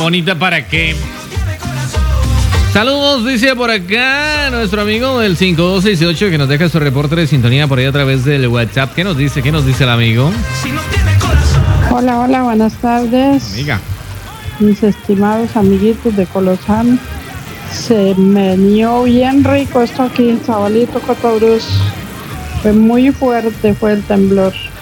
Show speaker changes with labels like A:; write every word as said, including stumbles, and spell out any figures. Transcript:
A: bonita para qué. Saludos, dice por acá nuestro amigo del cinco dos seis ocho que nos deja su reporte de sintonía por ahí a través del WhatsApp. ¿Qué nos dice? ¿Qué nos dice el amigo?
B: Hola, hola, buenas tardes.
A: Amiga.
B: Mis estimados amiguitos de Colosán. Se menió bien rico esto aquí en Sabalito, Cotobruz. Fue muy fuerte, fue el temblor.